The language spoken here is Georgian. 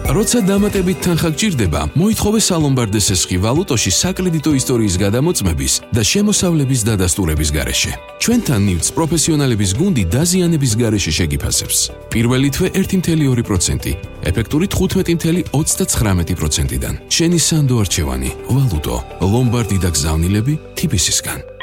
როცა დამატებით თანხა გჭირდება, მოითხოვე სალომბარდეს ესხი ვალუტოში საკრედიტო ისტორიის გადამოწმების და შემოსავლების დადასტურების გარეშე. ჩვენთან ნივთს პროფესიონალების გუნდი დაზიანების გარეშე შეგიფასებს. პირველი თვე 1.2%, ეფექტური 15.39%-დან. შენი სანდო არჩევანი, ვალუტო, ლომბარდი და გზავნილები TBC-სგან.